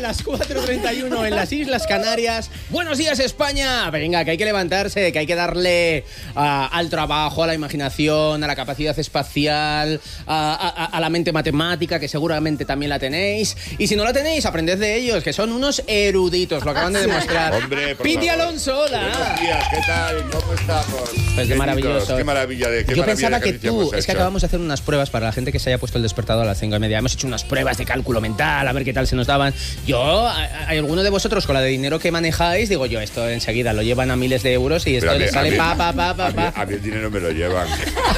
las 4:31 en las Islas Canarias. Buenos días, España. Venga, que hay que levantarse, que hay que darle al trabajo, a la imaginación, a la capacidad espacial, a la mente matemática, que seguramente también la tenéis. Y si no la tenéis, aprended de ellos, que son unos eruditos, lo acaban de demostrar. Hombre, Piti Alonso, hola. Buenos días, ¿qué tal? ¿Cómo estamos? Pues qué maravilloso. Qué maravilla de Yo pensaba que tú, es que acabamos de hacer unas pruebas para la gente que se haya puesto el despertador a las 5:30. Hemos hecho unas pruebas de cálculo mental, a ver qué tal se nos daban. Hay alguno de vosotros con la de dinero que manejáis, digo yo, esto enseguida lo llevan a miles de euros y esto le sale A mí el dinero me lo llevan.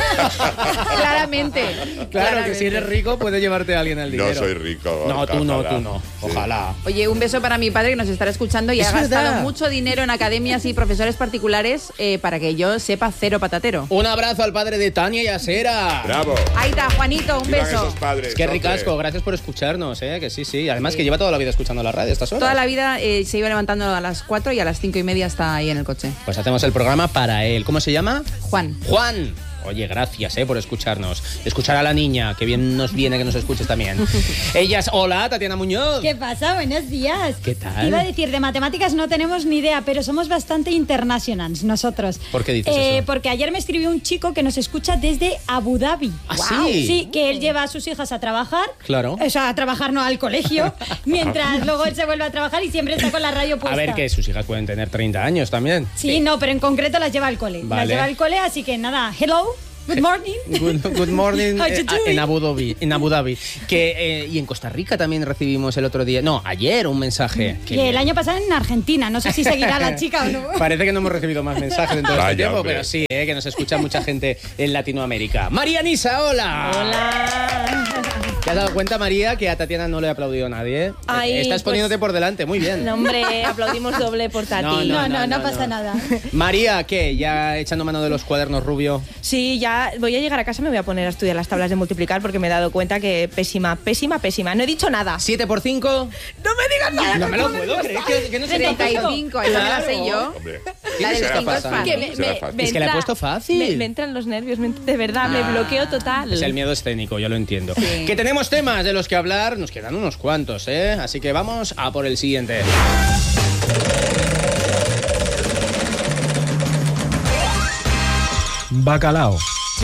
Claramente. Claro, que si eres rico puede llevarte a alguien el dinero. No soy rico. No, tú no. Ojalá. Oye, un beso para mi padre que nos estará escuchando y Es ha gastado verdad. mucho dinero en academias y profesores particulares para que yo sepa cero patatero. Un abrazo al padre de Tania y Asera. Bravo. Ahí está, Juanito, un Vivan beso. esos padres, Qué hombre. ricasco, gracias por escucharnos, que sí. Además que lleva toda la vida escuchando la radio a estas horas. Toda la vida se iba levantando a las 4 y a las 5:30 está ahí en el coche. Pues hacemos el programa para él. ¿Cómo se llama? Juan. Juan. Oye, gracias por escucharnos. Escuchar a la niña, que bien nos viene que nos escuches también. Ella es... Hola, Tatiana Muñoz. ¿Qué pasa? Buenos días. ¿Qué tal? Iba a decir, de matemáticas no tenemos ni idea, pero somos bastante internacionals nosotros. ¿Por qué dices eso? Porque ayer me escribió un chico que nos escucha desde Abu Dhabi. ¿Ah, sí? Sí, que él lleva a sus hijas a trabajar. Claro. O sea, a trabajar no, al colegio. Mientras luego él se vuelve a trabajar y siempre está con la radio puesta. A ver, que sus hijas pueden tener 30 años también. Sí, no, pero en concreto las lleva al cole. Vale. Las lleva al cole, así que nada, hello. Good morning. Good morning. How you doing? En Abu Dhabi. Y en Costa Rica también recibimos el otro día, ayer un mensaje. Y el año pasado en Argentina, no sé si seguirá la chica o no. Parece que no hemos recibido más mensajes en todo este Vaya, tiempo, hombre. pero sí, que nos escucha mucha gente en Latinoamérica. María Nisa, hola. Hola. ¿Te has dado cuenta, María, que a Tatiana no le ha aplaudido nadie? Ay, Estás pues, poniéndote por delante, muy bien. No, hombre, aplaudimos doble por Tati. No pasa nada. María, ¿qué? ¿Ya echando mano de los cuadernos Rubio? Sí, ya voy a llegar a casa y me voy a poner a estudiar las tablas de multiplicar porque me he dado cuenta que pésima. No he dicho nada. 7 por 5. ¡No me digas nada! No me lo puedo creer, que no se me ha pasado. 35, esa me la sé yo. Hombre. La del Será 5 es fácil. fácil. Que Será fácil. Es que le he puesto fácil. Me entran los nervios, de verdad, me bloqueo total. Es el miedo escénico, yo lo entiendo. Sí. Que tenemos temas de los que hablar, nos quedan unos cuantos, Así que vamos a por el siguiente. Bacalao.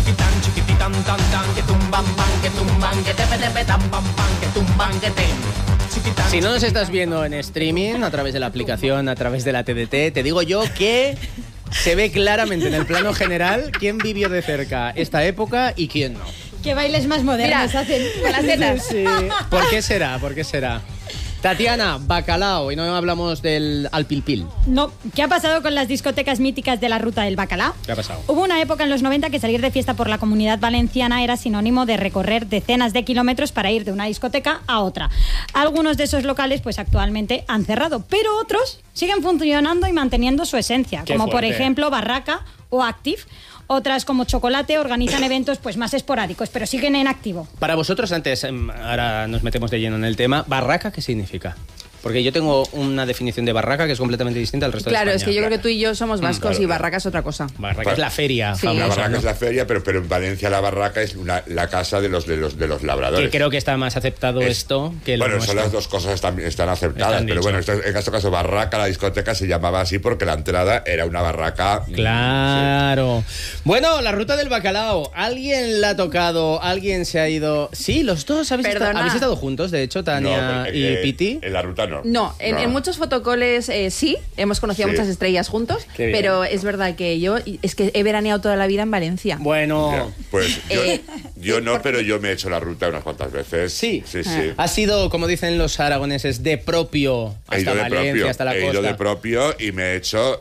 Si no nos estás viendo en streaming, a través de la aplicación, a través de la TDT, te digo yo que se ve claramente en el plano general quién vivió de cerca esta época y quién no. Qué bailes más modernos Mira, hacen. con las tetas. Sí. ¿Por qué será? ¿Por qué será? Tatiana, bacalao, y no hablamos del alpilpil. No, ¿qué ha pasado con las discotecas míticas de la ruta del bacalao? ¿Qué ha pasado? Hubo una época en los 90 que salir de fiesta por la Comunidad Valenciana era sinónimo de recorrer decenas de kilómetros para ir de una discoteca a otra. Algunos de esos locales pues actualmente han cerrado, pero otros siguen funcionando y manteniendo su esencia, Qué como por fuerte. ejemplo Barraca o Active. Otras como Chocolate organizan eventos pues más esporádicos, pero siguen en activo. Para vosotros, antes, ahora nos metemos de lleno en el tema, ¿barraca qué significa? Porque yo tengo una definición de barraca que es completamente distinta al resto Claro, de es España. que yo creo que tú y yo somos vascos claro. y Barraca es otra cosa. Barraca es la feria Sí. La famosa, barraca ¿no? es la feria, pero en Valencia la barraca es la casa de los labradores. Que creo que está más aceptado esto que lo Bueno, nuestro. son las dos cosas están aceptadas, Están pero dicho. bueno, en este caso barraca, la discoteca se llamaba así porque la entrada era una barraca. Claro. Bueno, la ruta del bacalao. ¿Alguien la ha tocado? ¿Alguien se ha ido? Sí, los dos Perdona. habéis estado juntos, de hecho, Tania pero, y Piti. En la ruta no. No, en muchos fotocoles sí, hemos conocido a Sí. muchas estrellas juntos, Qué bien. pero es verdad que es que he veraneado toda la vida en Valencia. Bueno, Ya, pues yo no, pero yo me he hecho la ruta unas cuantas veces. Sí. Sí, sí. ha sido, como dicen los aragoneses, de propio He ido hasta de Valencia, propio, hasta la he costa. ido de propio y me he hecho,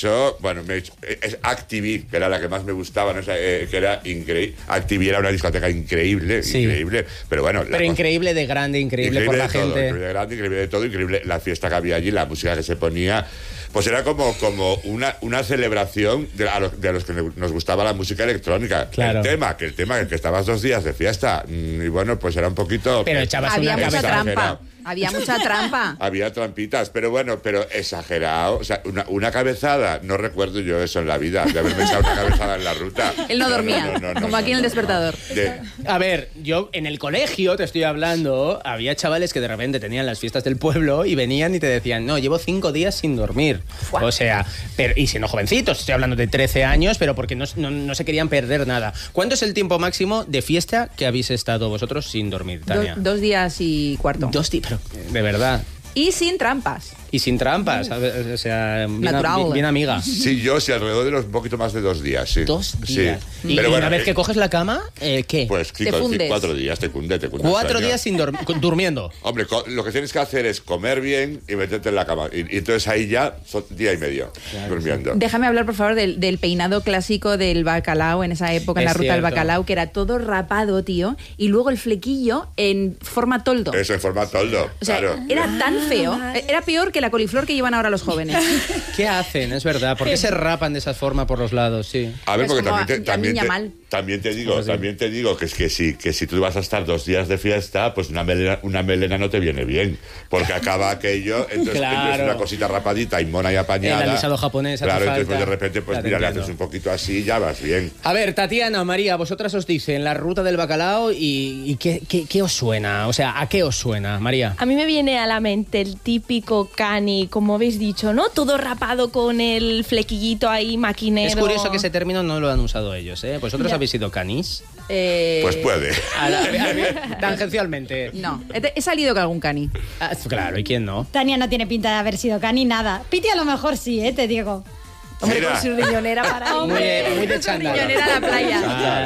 es Activí, que era la que más me gustaba, ¿no? O sea, que era increíble. Activí era una discoteca increíble, Sí. increíble, pero bueno. Pero increíble de grande, increíble por la de todo, gente. increíble de grande, increíble de todo, increíble la fiesta que había allí, la música que se ponía. Pues era como una celebración de los que nos gustaba la música electrónica. Claro. El tema, que estabas 2 días de fiesta. Y bueno, pues era un poquito. Pero echabas Había una mucha cabeza. trampa. Había mucha trampa. Había trampitas, pero bueno, pero exagerado. O sea, una cabezada, no recuerdo yo eso en la vida, de haberme echado una cabezada en la ruta. Él no dormía, como aquí en El Despertador. A ver, yo en el colegio, te estoy hablando, había chavales que de repente tenían las fiestas del pueblo y venían y te decían, no, llevo 5 días sin dormir. ¡Fua! O sea, y siendo jovencitos, estoy hablando de 13 años, pero porque no se querían perder nada. ¿Cuánto es el tiempo máximo de fiesta que habéis estado vosotros sin dormir, Tania? 2 días y cuarto. 2 días, pero de verdad. Y sin trampas. Y sin trampas, o sea, Natural. bien amiga. Sí, yo sí, alrededor de un poquito más de 2 días, sí. 2 días. Sí. Y Pero bueno, una vez que coges la cama, ¿qué? Pues Te fundes. 4 días, te cunde. 4 días sin durmiendo. Hombre, lo que tienes que hacer es comer bien y meterte en la cama. Y entonces ahí ya son día y medio durmiendo. Déjame hablar, por favor, del peinado clásico del bacalao en esa época, en la ruta del bacalao, que era todo rapado, tío, y luego el flequillo en forma toldo. Eso, en forma toldo, O sea, claro. era tan feo, era peor que la coliflor que llevan ahora los jóvenes. ¿Qué hacen? Es verdad. ¿Por qué se rapan de esa forma por los lados? Sí. A ver, Es porque como también te digo que si tú vas a estar 2 días de fiesta, pues una melena no te viene bien, porque acaba aquello, entonces Claro. tienes una cosita rapadita y mona y apañada. El alisado japonés hace Claro, entonces falta. pues, de repente, pues Ya te mira, le entiendo. haces un poquito así y ya vas bien. A ver, Tatiana, María, vosotras os dicen la ruta del bacalao y ¿qué os suena? O sea, ¿a qué os suena, María? A mí me viene a la mente el típico cani, como habéis dicho, ¿no? Todo rapado con el flequillito ahí maquinero. Es curioso que ese término no lo han usado ellos, ¿eh? ¿Vosotros habéis sido canis? Pues puede. Tangencialmente. No, he salido con algún cani. Ah, claro, ¿y quién no? Tania no tiene pinta de haber sido cani nada. Piti a lo mejor sí, te digo. Hombre, Mira. con su riñonera para Muy de chándal. riñonera a la playa.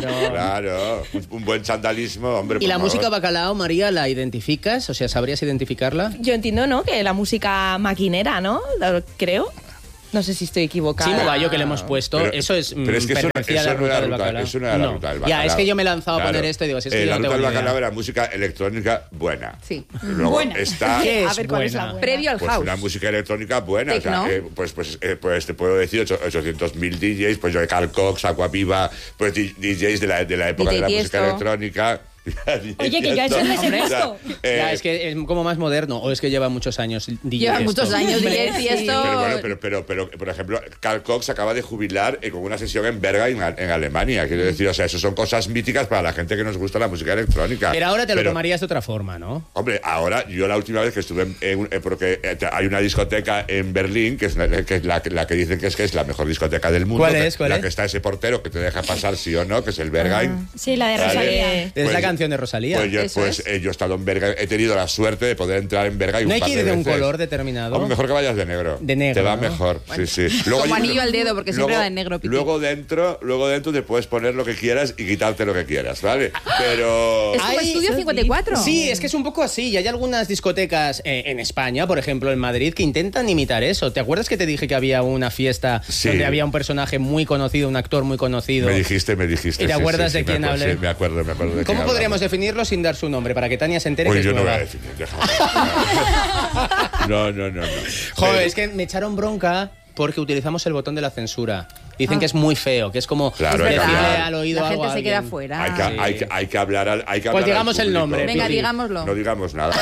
Claro, un buen chandalismo, hombre. ¿Y por la favor. música bacalao, María, la identificas? O sea, ¿sabrías identificarla? Yo entiendo, ¿no? Que la música maquinera, ¿no? Creo. No sé si estoy equivocada. Sí, Mogallo, que le hemos puesto. Pero- eso es. pero es que eso pertenecía a no la ruta era del ruta- bacalao. eso no era la ruta del Ya, bacalao. es que yo me he lanzado a Claro. poner esto y digo, si es que yo la no ruta tengo del ni idea. bacalao era música electrónica buena. Sí. Luego Buena. está ¿Qué A es ver cuál es la buena? buena. Previo al pues house. una música electrónica buena. O sea, Tecno. pues te puedo decir 800.000 DJs, pues yo de Carl Cox, Aquaviva, pues DJs de la época DJ de la música Tiesto. electrónica. Oye, que yo a eso les he puesto. Ya, es que es como más moderno, o es que lleva muchos años. DJ Lleva esto. muchos años Hombre, DJ sí. Tiesto. Pero bueno, pero por ejemplo, Carl Cox acaba de jubilar con una sesión en Bergheim, en Alemania. Quiero decir, o sea, eso son cosas míticas para la gente que nos gusta la música electrónica. Pero ahora te lo Pero, tomarías de otra forma, ¿no? Hombre, ahora, yo la última vez que estuve porque hay una discoteca en Berlín, que es la que dicen que es la mejor discoteca del mundo. ¿Cuál es? La que está ese portero que te deja pasar sí o no, que es el Bergheim. Sí, la de Vale. Rosalía. Es Pues- la canción de Rosalía. Eso es. Yo he estado en Bergheim, he tenido la suerte de poder entrar en Bergheim ¿No un hay par que ir de un veces. color determinado? Hombre, mejor que vayas de negro. De negro, Te va ¿no? mejor, sí. Como anillo al dedo, porque siempre luego- va en negro, Piti. Luego dentro te puedes poner lo que quieras y quitarte lo que quieras, ¿vale? Pero... Es como Ay, Estudio 54. Sí, es que es un poco así. Y hay algunas discotecas en España, por ejemplo en Madrid, que intentan imitar eso. ¿Te acuerdas que te dije que había una fiesta Sí. donde había un personaje muy conocido, un actor muy conocido? Me dijiste. ¿Y te acuerdas de me quién acuerdo, hablé? Sí, me acuerdo de quién ¿Cómo podríamos hablamos. definirlo sin dar su nombre? Para que Tania se entere que Uy, es yo no voy nueva. a definir, déjame. No. Joder, Pero- es que me echaron bronca porque utilizamos el botón de la censura. Dicen que es muy feo, que es como Claro, Es decirle verdad. al oído La algo gente a se queda alguien. fuera. Hay que hablar al Pues digamos el público. nombre. Venga, Piti. digámoslo. No digamos nada.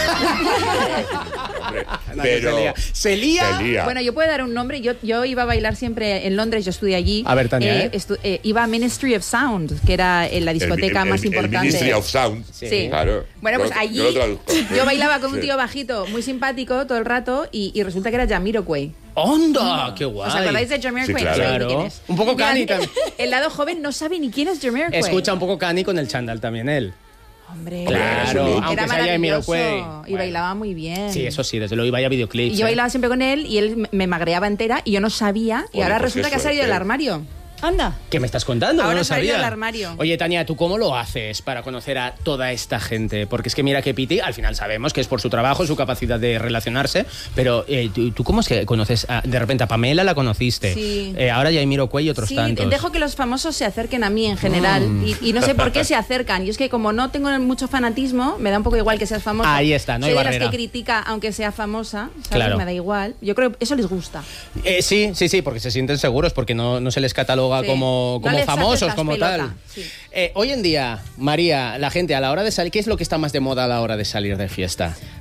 Hombre, Pero se lía. Se lía. Bueno, yo puedo dar un nombre. Yo iba a bailar siempre en Londres, yo estudié allí. A ver, Tania, Iba a Ministry of Sound, que era la discoteca más importante. El Ministry of Sound. Sí. Claro. Bueno, pues Yo allí lo traduzco. yo bailaba con un Sí. tío bajito, muy simpático todo el rato, y resulta que era Jamiroquai. ¡Onda! ¡Qué guay! ¿Os acordáis de Jamiroquai? Sí, claro. No sabéis ni Claro. quién es. Un poco Mira, Cani también. El lado joven no sabe ni quién es Jamiroquai. Escucha un poco Cani con el chándal también él. Hombre, Claro, era aunque sea maravilloso Jamiroquai. y Bueno. bailaba muy bien. Sí, eso sí, desde luego iba a videoclips. Y yo bailaba siempre con él y él me magreaba entera y yo no sabía. Y Oye, ahora pues resulta qué que ha salido del suerte. armario. Anda. ¿Qué me estás contando? Ahora No lo salió sabía. del armario. Oye, Tania, ¿tú cómo lo haces para conocer a toda esta gente? Porque es que mira que Piti, al final sabemos que es por su trabajo, su capacidad de relacionarse, pero ¿tú cómo es que conoces? De repente a Pamela la conociste. Sí. Ahora ya hay Miro y otros Sí, tantos. dejo que los famosos se acerquen a mí en general y no sé por qué se acercan. Y es que como no tengo mucho fanatismo, me da un poco igual que seas famosa. Ahí está, no hay Soy de barrera. las que critica aunque sea famosa, ¿sabes? Claro. Me da igual. Yo creo que eso les gusta. Sí, porque se sienten seguros, porque no se les cataloga Sí. como No les famosos, haces como pelota, tal. sí. Hoy en día, María, la gente a la hora de salir, ¿qué es lo que está más de moda a la hora de salir de fiesta?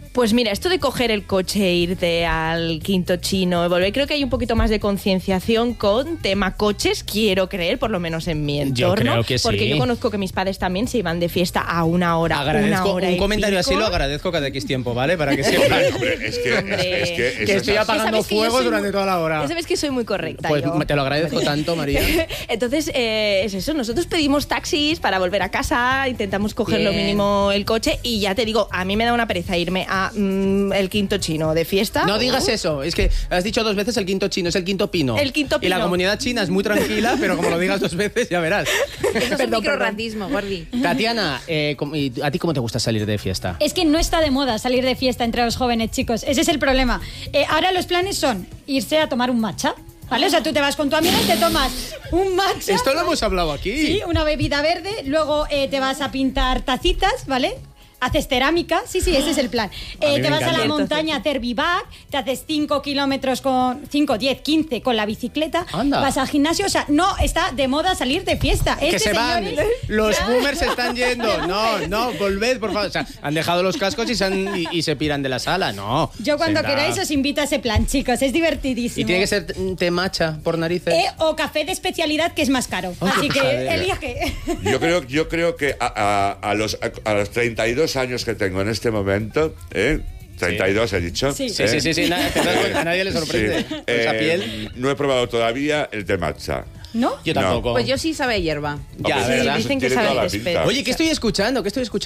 Pues mira, esto de coger el coche, irte al Quinto Chino, volver, creo que hay un poquito más de concienciación con tema coches, quiero creer, por lo menos en mi entorno. Yo creo que sí. Porque yo conozco que mis padres también se iban de fiesta a una hora. Agradezco, una hora un y comentario pico. así lo agradezco cada X tiempo, ¿vale? Para que sepan Hombre, es que que estoy apagando Ya sabes que yo fuegos soy durante muy- toda la hora. Ya sabes que soy muy correcta. Pues yo. te lo agradezco tanto, María. Entonces, es eso, nosotros pedimos taxis para volver a casa, intentamos coger lo Bien. mínimo el coche y ya te digo, a mí me da una pereza irme a el Quinto Chino de fiesta. No digas eso, es que has dicho 2 veces el Quinto Chino, es el Quinto Pino. El Quinto Y la Pino. comunidad china es muy tranquila, pero como lo digas 2 veces, ya verás. Eso es un microracismo, Gordi. Tatiana, ¿y a ti cómo te gusta salir de fiesta? Es que no está de moda salir de fiesta entre los jóvenes, chicos. Ese es el problema. Ahora los planes son irse a tomar un matcha, ¿vale? O sea, tú te vas con tu amiga y te tomas un matcha. Esto lo hemos hablado aquí. Sí, una bebida verde. Luego te vas a pintar tacitas, ¿vale? Haces cerámica, sí, ese es el plan. A mí me Te vas a encanta. la montaña a hacer vivac, te haces 5 kilómetros con 5, 10, 15 con la bicicleta, Anda. vas al gimnasio, o sea, no está de moda salir de fiesta. Que se van. señores, Los ya. boomers se están yendo. No, volved, por favor. O sea, han dejado los cascos y se piran de la sala. No. Yo cuando Sentad. queráis os invito a ese plan, chicos, es divertidísimo. Y tiene que ser té matcha por narices. O café de especialidad, que es más caro. Ay, Así qué que pijadera. elige. Yo creo que a los 32 años que tengo en este momento, 32 he dicho. Sí. Sí. A nadie le sorprende. Sí. Con esa piel. No he probado todavía el té matcha. ¿No? Yo No. tampoco. Pues yo sí sabe a hierba. Ya, Hombre, ¿verdad? sí, Dicen que tiene sabe toda la césped. pinta. Oye, ¿qué estoy escuchando?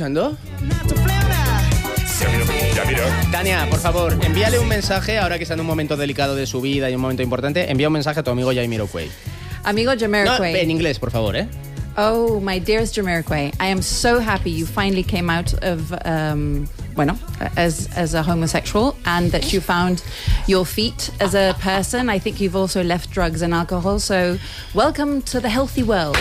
Ya miro. Tania, por favor, envíale un mensaje, ahora que está en un momento delicado de su vida y un momento importante, envía un mensaje a tu amigo Jamiroquai. Amigo No, Jamiroquai. en inglés, por favor, ¿eh? Oh, my dearest Jamiroquai, I am so happy you finally came out of, as a homosexual and that you found your feet as a person. I think you've also left drugs and alcohol, so welcome to the healthy world.